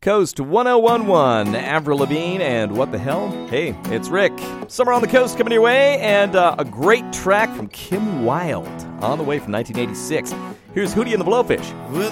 Coast 1011, Avril Lavigne, and what the hell? Hey, it's Rick. Summer on the Coast coming your way, and a great track from Kim Wilde on the way from 1986. Here's Hootie and the Blowfish.